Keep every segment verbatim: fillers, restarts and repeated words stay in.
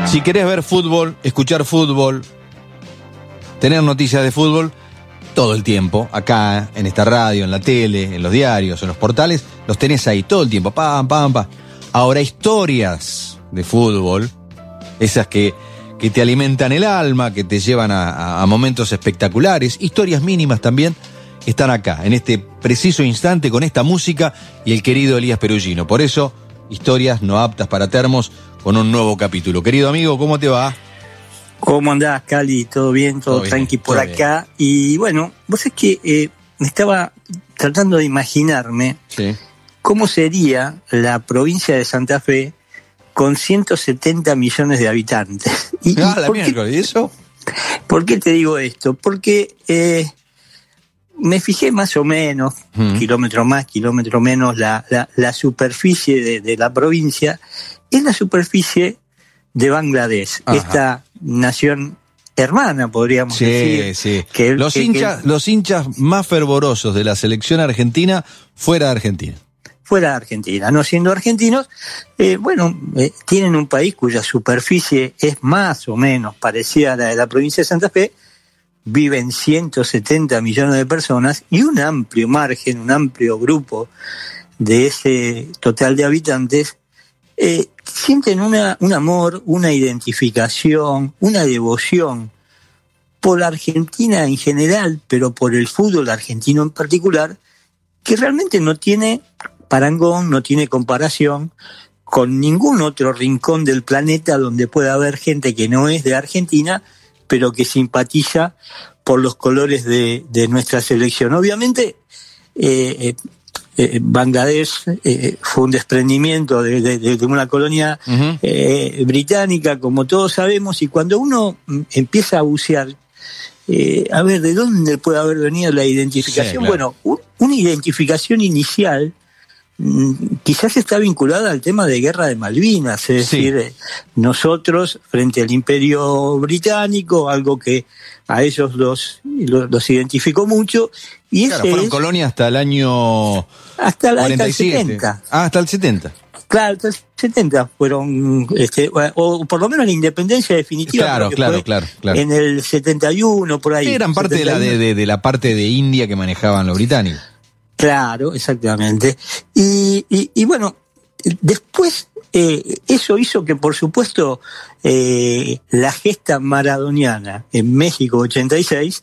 Si querés ver fútbol, escuchar fútbol, tener noticias de fútbol, todo el tiempo, acá, en esta radio, en la tele, en los diarios, en los portales, los tenés ahí todo el tiempo, pam, pam, pam. Ahora, historias de fútbol, esas que, que te alimentan el alma, que te llevan a, a, a momentos espectaculares, historias mínimas también, están acá, en este preciso instante, con esta música y el querido Elías Perugino. Por eso, historias no aptas para termos, con un nuevo capítulo. Querido amigo, ¿cómo te va? ¿Cómo andás, Cali? ¿Todo bien? ¿Todo, todo tranqui bien, por todo acá? Bien. Y bueno, vos es que eh, me estaba tratando de imaginarme sí. cómo sería la provincia de Santa Fe con ciento setenta millones de habitantes. ¿Y, ah, la miércoles, ¿y eso? ¿Por qué te digo esto? Porque eh, me fijé más o menos, hmm. kilómetro más, kilómetro menos, la, la, la superficie de, de la provincia. Es la superficie de Bangladesh, Ajá. esta nación hermana, podríamos sí, decir. Sí, que, los, que, hinchas, que, los hinchas más fervorosos de la selección argentina fuera de Argentina. Fuera de Argentina, no siendo argentinos, eh, bueno, eh, tienen un país cuya superficie es más o menos parecida a la de la provincia de Santa Fe, viven ciento setenta millones de personas y un amplio margen, un amplio grupo de ese total de habitantes Eh, sienten una, un amor, una identificación, una devoción por la Argentina en general, pero por el fútbol argentino en particular, que realmente no tiene parangón, no tiene comparación con ningún otro rincón del planeta donde pueda haber gente que no es de Argentina, pero que simpatiza por los colores de, de nuestra selección. Obviamente, eh, eh, Eh, Bangladesh eh, fue un desprendimiento de, de, de una colonia uh-huh. eh, británica, como todos sabemos, y cuando uno empieza a bucear, eh, a ver, ¿de dónde puede haber venido la identificación? Sí, claro. Bueno, un, una identificación inicial mm, quizás está vinculada al tema de Guerra de Malvinas, es sí. decir, eh, nosotros frente al Imperio Británico, algo que a ellos los, los, los identificó mucho. Y claro, fueron es, colonia hasta el año hasta la década del setenta. Ah, hasta el setenta. Claro, hasta el setenta fueron, este, o por lo menos la independencia definitiva. Claro, claro, claro, claro. En el setenta y uno, por ahí. Sí, eran parte de la, de, de, de la parte de India que manejaban los británicos. Claro, exactamente. Y, y, y bueno, después eh, eso hizo que, por supuesto, eh, la gesta maradoniana en México ochenta y seis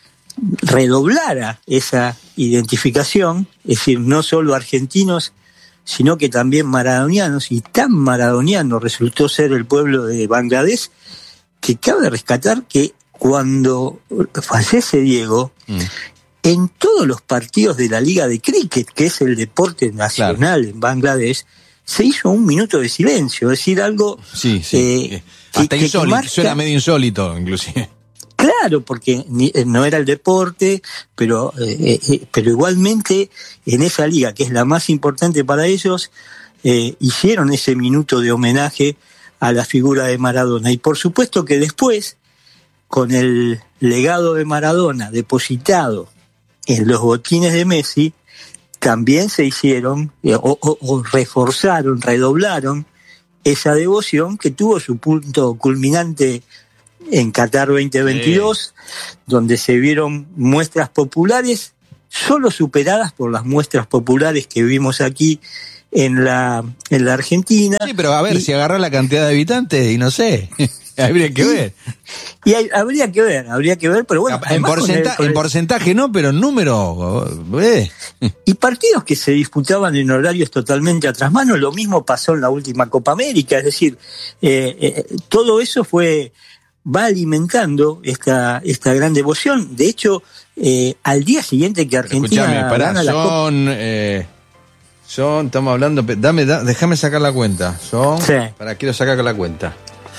redoblara esa identificación, es decir, no solo argentinos, sino que también maradonianos, y tan maradoniano resultó ser el pueblo de Bangladesh, que cabe rescatar que cuando fallece Diego, mm. en todos los partidos de la Liga de Cricket, que es el deporte nacional claro. en Bangladesh, se hizo un minuto de silencio, es decir, algo sí, sí. Eh, hasta que, insólito, que marca, suena medio insólito, inclusive. Claro, porque ni, no era el deporte, pero, eh, eh, pero igualmente en esa liga, que es la más importante para ellos, eh, hicieron ese minuto de homenaje a la figura de Maradona. Y por supuesto que después, con el legado de Maradona depositado en los botines de Messi, también se hicieron eh, o, o, o reforzaron, redoblaron esa devoción que tuvo su punto culminante en Qatar veinte veintidós, sí. donde se vieron muestras populares, solo superadas por las muestras populares que vimos aquí en la, en la Argentina. Sí, pero a ver, y, si agarrás la cantidad de habitantes, y no sé, habría que y, ver. Y hay, habría que ver, habría que ver, pero bueno. En, porcenta, el, en porcentaje no, pero en número. Eh. Y partidos que se disputaban en horarios totalmente a trasmano, lo mismo pasó en la última Copa América, es decir, eh, eh, todo eso fue... va alimentando esta esta gran devoción. De hecho, eh, al día siguiente que Argentina Escuchame, pará, gana la son, Copa... Eh, son, estamos hablando, dame, da, déjame sacar la cuenta. Son, sí. para quiero sacar la cuenta.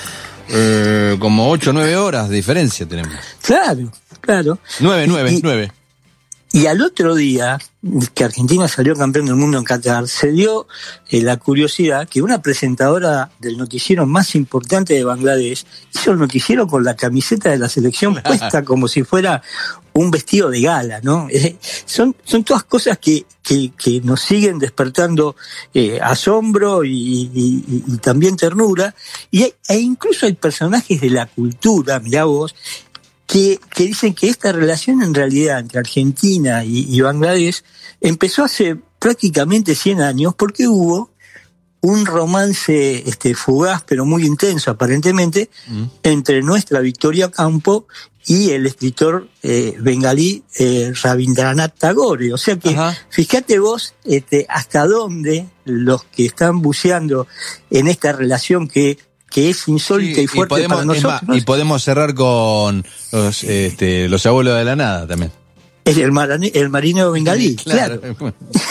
Eh, como ocho o nueve horas de diferencia tenemos. Claro, claro. Nueve, nueve, y, nueve. Y al otro día, que Argentina salió campeón del mundo en Qatar, se dio eh, la curiosidad que una presentadora del noticiero más importante de Bangladesh hizo el noticiero con la camiseta de la selección puesta como si fuera un vestido de gala, ¿no? Eh, son, son todas cosas que, que, que nos siguen despertando eh, asombro y, y, y también ternura. Y hay, e incluso hay personajes de la cultura, mirá vos, Que, que dicen que esta relación en realidad entre Argentina y, y Bangladesh empezó hace prácticamente cien años porque hubo un romance este, fugaz pero muy intenso aparentemente mm. entre nuestra Victoria Ocampo y el escritor eh, bengalí eh, Rabindranath Tagore. O sea que Ajá. fíjate vos este, hasta dónde los que están buceando en esta relación que que es insólita sí, y fuerte y podemos, para nosotros. Más, y podemos cerrar con los, este, los abuelos de la nada también. Es el, marane, el marinero bengalí, claro. claro.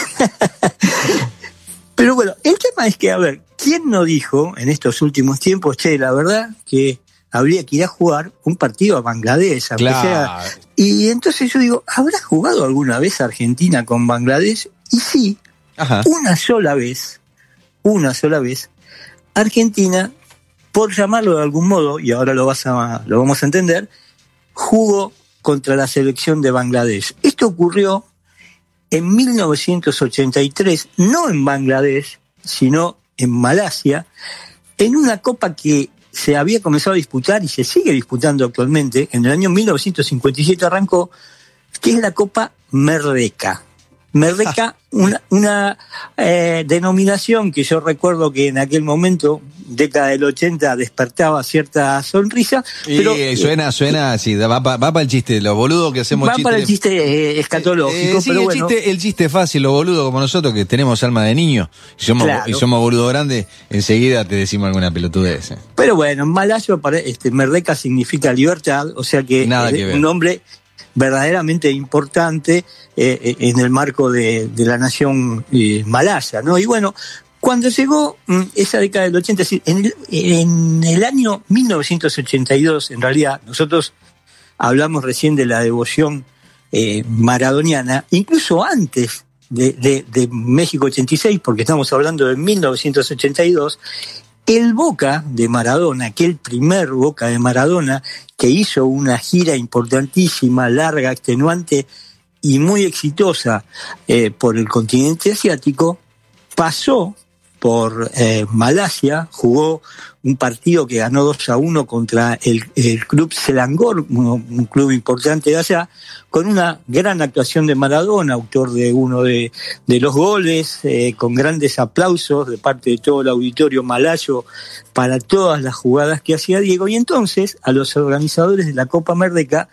Pero bueno, el tema es que, a ver, ¿quién no dijo en estos últimos tiempos, che, la verdad que habría que ir a jugar un partido a Bangladesh? Aunque claro. sea... Y entonces yo digo, ¿habrá jugado alguna vez Argentina con Bangladesh? Y sí, Ajá. una sola vez, una sola vez, Argentina, por llamarlo de algún modo, y ahora lo, vas a, lo vamos a entender, jugó contra la selección de Bangladesh. Esto ocurrió en mil novecientos ochenta y tres, no en Bangladesh, sino en Malasia, en una copa que se había comenzado a disputar y se sigue disputando actualmente. En el año mil novecientos cincuenta y siete arrancó, que es la Copa Merdeka. Merdeka, una, una eh, denominación que yo recuerdo que en aquel momento, década del ochenta, despertaba cierta sonrisa. Y pero, suena, suena, sí, va, va, va para el chiste, lo boludo que hacemos. Va chiste, para el chiste eh, escatológico, eh, sí, pero el bueno. Chiste, el chiste fácil, lo boludo como nosotros, que tenemos alma de niño, y somos, claro. y somos boludo grande, enseguida te decimos alguna pelotudez. Eh. Pero bueno, en malayo, este, Merdeka significa libertad, o sea que Nada es que ver. un nombre verdaderamente importante eh, en el marco de, de la nación eh, malaya, ¿no? Y bueno, cuando llegó mm, esa década del ochenta, es decir, en el, en el año mil novecientos ochenta y dos, en realidad, nosotros hablamos recién de la devoción eh, maradoniana, incluso antes de, de, de México ochenta y seis, porque estamos hablando de mil novecientos ochenta y dos, el Boca de Maradona, aquel primer Boca de Maradona, que hizo una gira importantísima, larga, extenuante y muy exitosa eh, por el continente asiático, pasó por eh, Malasia, jugó un partido que ganó dos a uno contra el, el club Selangor, un, un club importante de allá, con una gran actuación de Maradona, autor de uno de, de los goles, eh, con grandes aplausos de parte de todo el auditorio malayo para todas las jugadas que hacía Diego. Y entonces a los organizadores de la Copa Merdeka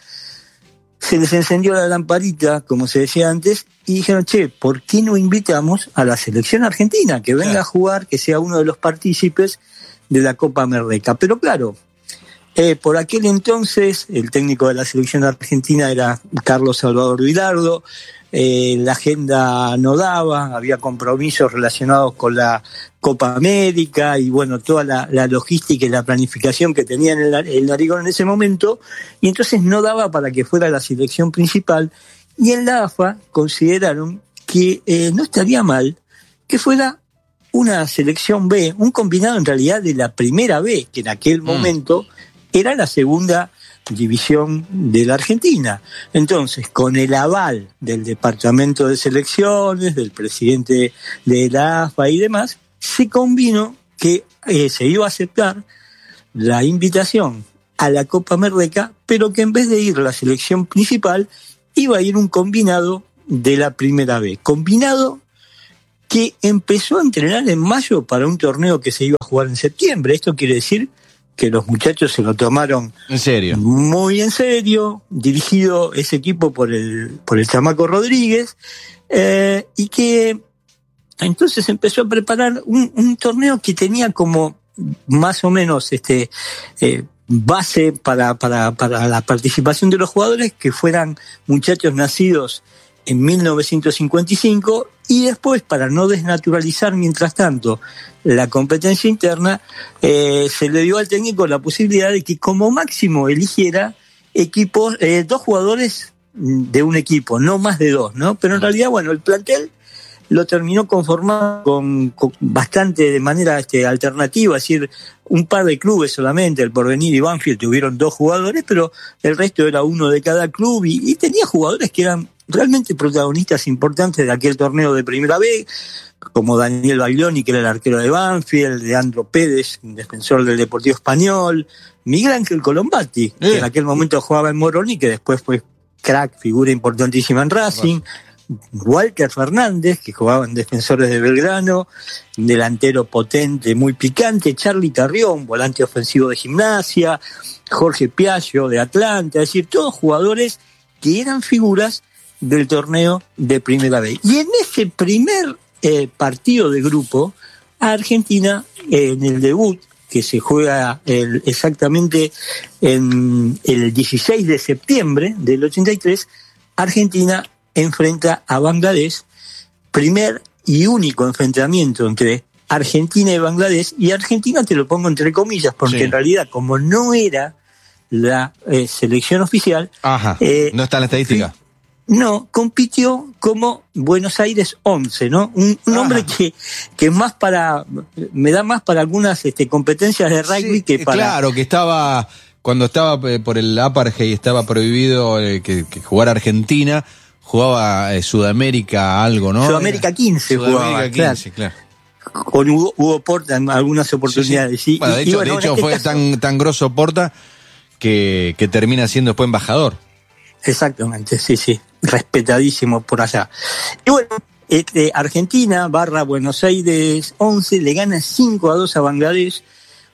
se les encendió la lamparita, como se decía antes, y dijeron, che, ¿por qué no invitamos a la selección argentina que venga a jugar, que sea uno de los partícipes de la Copa Merdeka? Pero claro, eh, por aquel entonces el técnico de la selección argentina era Carlos Salvador Vilardo, eh, la agenda no daba, había compromisos relacionados con la Copa América y bueno, toda la, la logística y la planificación que tenía el, el Narigón en ese momento, y entonces no daba para que fuera la selección principal, y en la A F A consideraron que eh, no estaría mal que fuera una selección B, un combinado en realidad de la primera B, que en aquel mm. momento era la segunda división de la Argentina. Entonces, con el aval del Departamento de Selecciones, del presidente de la A F A y demás, se combinó que eh, se iba a aceptar la invitación a la Copa Merdeka, pero que en vez de ir la selección principal, iba a ir un combinado de la primera B. Combinado que empezó a entrenar en mayo para un torneo que se iba a jugar en septiembre. Esto quiere decir que los muchachos se lo tomaron en serio, muy en serio, dirigido ese equipo por el, por el chamaco Rodríguez, eh, y que entonces empezó a preparar un, un torneo que tenía como más o menos este eh, base para, para, para la participación de los jugadores, que fueran muchachos nacidos en mil novecientos cincuenta y cinco, y después, para no desnaturalizar mientras tanto la competencia interna, eh, se le dio al técnico la posibilidad de que como máximo eligiera equipos, eh, dos jugadores de un equipo, no más de dos, ¿no? Pero en realidad, bueno, el plantel lo terminó conformando con, con bastante de manera este, alternativa, es decir, un par de clubes solamente, el Porvenir y Banfield tuvieron dos jugadores, pero el resto era uno de cada club y, y tenía jugadores que eran realmente protagonistas importantes de aquel torneo de Primera B, como Daniel Baglioni, que era el arquero de Banfield, Leandro Pérez, defensor del Deportivo Español, Miguel Ángel Colombati, eh. que en aquel momento jugaba en Moroni, que después fue crack, figura importantísima en Racing, Walter Fernández, que jugaba en Defensores de Belgrano, delantero potente, muy picante, Charly Tarrión, volante ofensivo de Gimnasia, Jorge Piaggio de Atlanta, es decir, todos jugadores que eran figuras del torneo de Primera B. Y en ese primer eh, partido de grupo, a Argentina, eh, en el debut, que se juega el, exactamente en el dieciséis de septiembre del ochenta y tres, Argentina enfrenta a Bangladesh, primer y único enfrentamiento entre Argentina y Bangladesh, y Argentina te lo pongo entre comillas, porque sí. en realidad como no era la eh, selección oficial, Ajá, eh, no está en la estadística. No, compitió como Buenos Aires once, ¿no? Un, un nombre que, que más para, me da más para algunas este, competencias de rugby sí, que para... Claro, que estaba, cuando estaba por el apartheid estaba prohibido eh, que, que jugara Argentina, jugaba eh, Sudamérica algo, ¿no? Sudamérica quince Sudamérica jugaba, quince, claro. claro. Con Hugo, Hugo Porta en algunas oportunidades. Sí, sí. Bueno, de y, hecho, y bueno, de hecho este fue caso, tan, tan grosso Porta que, que termina siendo después embajador. Exactamente, sí, sí, respetadísimo por allá. Y bueno, este, Argentina barra Buenos Aires once le gana cinco a dos a Bangladesh.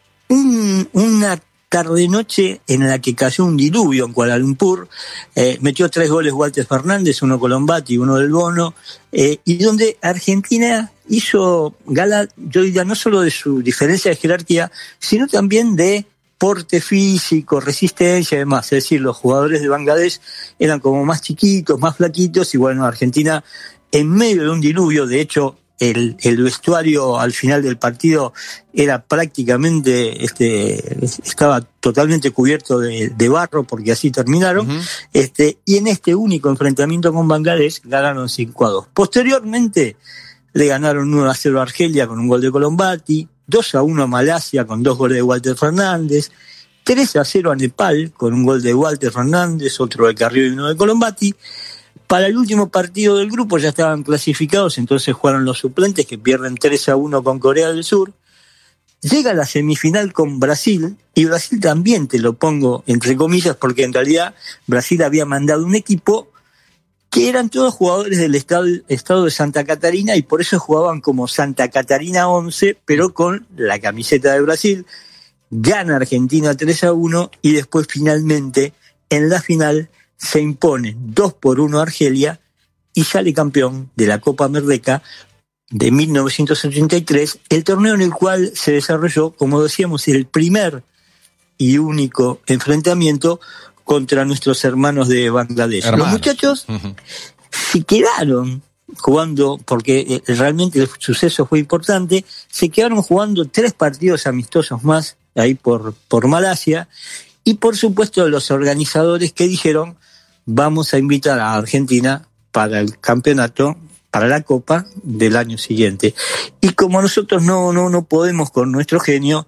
Un, una tarde-noche en la que cayó un diluvio en Kuala Lumpur, eh, metió tres goles Walter Fernández, uno Colombati y uno del Bono, eh, y donde Argentina hizo gala, yo diría, no solo de su diferencia de jerarquía, sino también de porte físico, resistencia y demás. Es decir, los jugadores de Bangladesh eran como más chiquitos, más flaquitos, y bueno, Argentina en medio de un diluvio, de hecho, el, el vestuario al final del partido era prácticamente, este, estaba totalmente cubierto de, de barro, porque así terminaron, uh-huh. este, y en este único enfrentamiento con Bangladesh ganaron cinco a dos. Posteriormente le ganaron uno a cero a Argelia con un gol de Colombati, dos a uno a Malasia con dos goles de Walter Fernández, tres a cero a Nepal con un gol de Walter Fernández, otro de Carrillo y uno de Colombati. Para el último partido del grupo ya estaban clasificados, entonces jugaron los suplentes que pierden tres a uno con Corea del Sur. Llega a la semifinal con Brasil, y Brasil también te lo pongo entre comillas, porque en realidad Brasil había mandado un equipo que eran todos jugadores del estado, estado de Santa Catarina, y por eso jugaban como Santa Catarina once, pero con la camiseta de Brasil. Gana Argentina tres a uno, y después finalmente en la final se impone dos por uno a Argelia y sale campeón de la Copa Merdeka de mil novecientos ochenta y tres, el torneo en el cual se desarrolló, como decíamos, el primer y único enfrentamiento contra nuestros hermanos de Bangladesh. Hermanos. Los muchachos uh-huh. se quedaron jugando, porque realmente el suceso fue importante, se quedaron jugando tres partidos amistosos más ahí por, por Malasia, y por supuesto los organizadores que dijeron: vamos a invitar a Argentina para el campeonato, para la Copa del año siguiente. Y como nosotros no, no, no podemos con nuestro genio,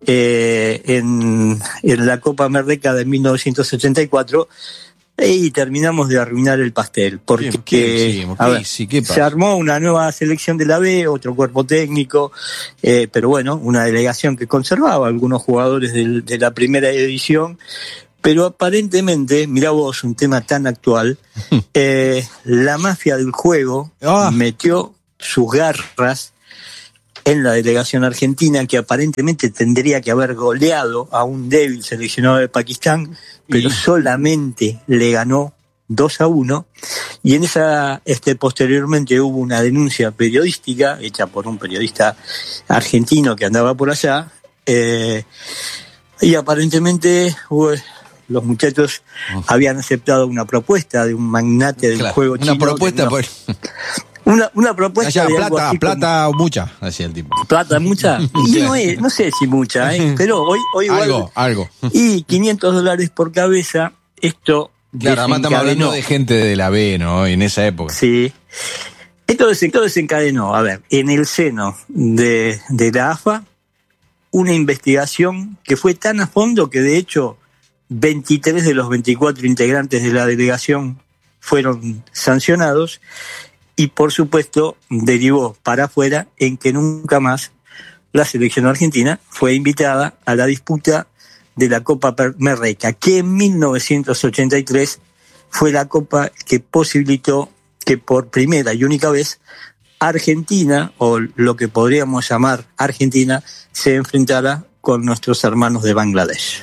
eh, en, en la Copa Merdeka de mil novecientos ochenta y cuatro, y terminamos de arruinar el pastel, porque ¿Qué, qué, a ver, sí, ¿qué se armó una nueva selección de la B, otro cuerpo técnico, eh, pero bueno, una delegación que conservaba algunos jugadores de, de la primera edición, pero aparentemente, mirá vos, un tema tan actual, eh, la mafia del juego oh. metió sus garras en la delegación argentina, que aparentemente tendría que haber goleado a un débil seleccionado de Pakistán, pero y... solamente le ganó dos a uno, y en esa, este, posteriormente hubo una denuncia periodística hecha por un periodista argentino que andaba por allá, eh, y aparentemente uh, los muchachos oh. habían aceptado una propuesta de un magnate del claro, juego chino. Una propuesta no, por... Una, una propuesta Allá, de plata, algo así plata como, mucha, decía el tipo. Plata mucha, y no, es, no sé si mucha, ¿eh? pero hoy, hoy igual, algo, algo. Y quinientos dólares por cabeza, esto Claro, además estamos hablando de gente de la B, ¿no? En esa época. Sí. Entonces, esto desencadenó, a ver, en el seno de, de la A F A, una investigación que fue tan a fondo que de hecho veintitrés de los veinticuatro integrantes de la delegación fueron sancionados y por supuesto derivó para afuera en que nunca más la selección argentina fue invitada a la disputa de la Copa Merreca, que en mil novecientos ochenta y tres fue la copa que posibilitó que por primera y única vez Argentina, o lo que podríamos llamar Argentina, se enfrentara con nuestros hermanos de Bangladesh.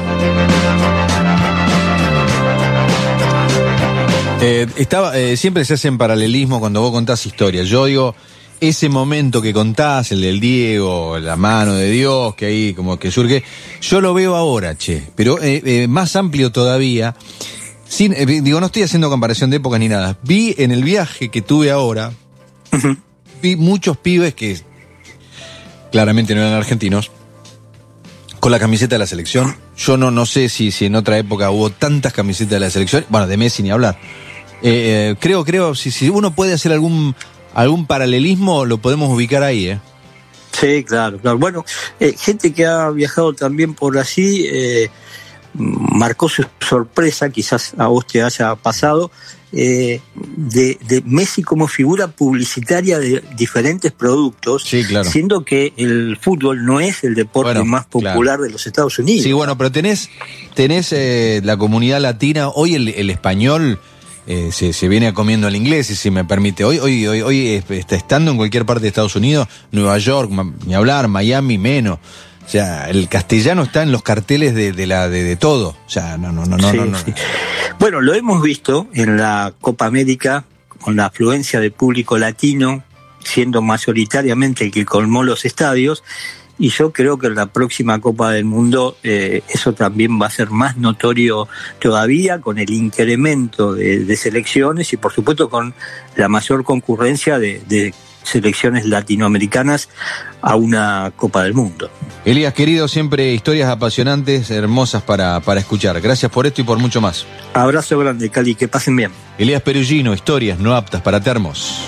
Eh, estaba, eh, siempre se hacen paralelismo cuando vos contás historias. Yo digo, ese momento que contás, el del Diego, la mano de Dios, que ahí como que surge, yo lo veo ahora, che, pero eh, eh, más amplio todavía. Sin, eh, digo, no estoy haciendo comparación de épocas ni nada. Vi en el viaje que tuve ahora, uh-huh. vi muchos pibes que claramente no eran argentinos, con la camiseta de la selección. Yo no, no sé si, si en otra época hubo tantas camisetas de la selección, bueno, de Messi ni hablar. Eh, eh, creo, creo, si, si uno puede hacer algún, algún paralelismo, lo podemos ubicar ahí, ¿eh? Sí, claro, claro. Bueno, eh, gente que ha viajado también por allí, eh, marcó su sorpresa, quizás a vos te haya pasado, eh, de, de Messi como figura publicitaria de diferentes productos, sí, claro. Siendo que el fútbol no es el deporte bueno, más popular claro. de los Estados Unidos. Sí, bueno, pero tenés, tenés eh, la comunidad latina, hoy el, el español eh, se, se viene comiendo el inglés, si me permite. Hoy, hoy, hoy, hoy está estando en cualquier parte de Estados Unidos, Nueva York, ni hablar, Miami menos. O sea, el castellano está en los carteles de, de la de, de todo. O sea, no, no, no, no, sí, no, no. Sí. Bueno, lo hemos visto en la Copa América con la afluencia de público latino, siendo mayoritariamente el que colmó los estadios, y yo creo que en la próxima Copa del Mundo eh, eso también va a ser más notorio todavía, con el incremento de, de selecciones y por supuesto con la mayor concurrencia de, de selecciones latinoamericanas a una Copa del Mundo. Elías, querido, siempre historias apasionantes, hermosas para, para escuchar. Gracias por esto y por mucho más. Abrazo grande, Cali, que pasen bien. Elías Perugino, historias no aptas para termos.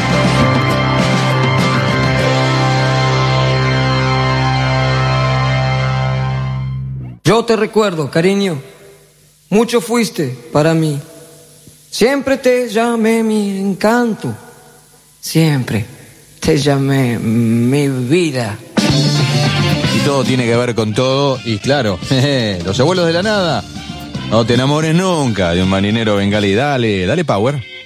Yo te recuerdo, cariño, mucho fuiste para mí. Siempre te llamé mi encanto, siempre te llamé mi vida. Y todo tiene que ver con todo, y claro, jeje, los abuelos de la nada. No te enamores nunca de un marinero bengalí. Dale, dale power.